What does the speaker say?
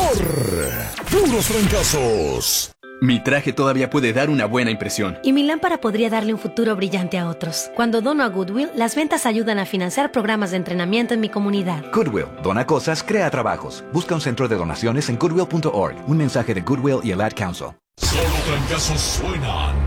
Puros Fracasos. Mi traje todavía puede dar una buena impresión. Y mi lámpara podría darle un futuro brillante a otros. Cuando dono a Goodwill, las ventas ayudan a financiar programas de entrenamiento en mi comunidad. Goodwill, dona cosas, crea trabajos. Busca un centro de donaciones en goodwill.org. Un mensaje de Goodwill y el Ad Council. Solo Fracasos suenan.